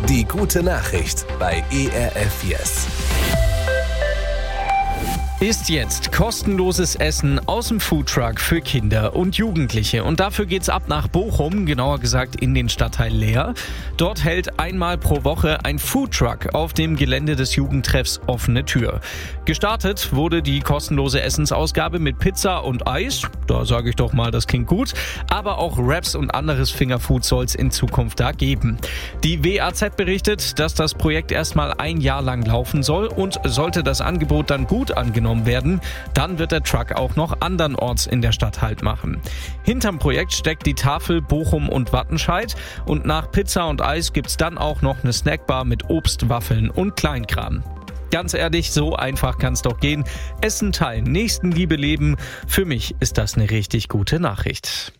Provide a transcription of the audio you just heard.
Die gute Nachricht bei ERF Yes. Ist jetzt kostenloses Essen aus dem Foodtruck für Kinder und Jugendliche. Und dafür geht's ab nach Bochum, genauer gesagt in den Stadtteil Leer. Dort hält einmal pro Woche ein Foodtruck auf dem Gelände des Jugendtreffs Offene Tür. Gestartet wurde die kostenlose Essensausgabe mit Pizza und Eis. Da sage ich doch mal, das klingt gut. Aber auch Wraps und anderes Fingerfood soll's in Zukunft da geben. Die WAZ berichtet, dass das Projekt erstmal ein Jahr lang laufen soll und sollte das Angebot dann gut angenommen werden, dann wird der Truck auch noch andernorts in der Stadt Halt machen. Hinterm Projekt steckt die Tafel Bochum und Wattenscheid und nach Pizza und Eis gibt's dann auch noch eine Snackbar mit Obst, Waffeln und Kleinkram. Ganz ehrlich, so einfach kann's doch gehen. Essen teilen, Nächstenliebe leben. Für mich ist das eine richtig gute Nachricht.